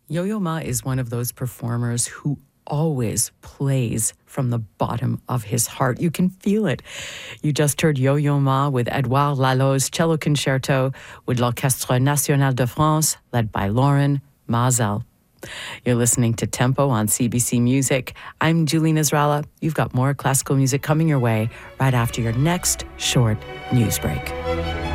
Yo-Yo Ma is one of those performers who always plays from the bottom of his heart. You can feel it. You just heard Yo-Yo Ma with Edouard Lalo's cello concerto with l'Orchestre National de France, led by Lauren Mazel. You're listening to Tempo on CBC Music. I'm Julie Nasrallah. You've got more classical music coming your way right after your next short news break.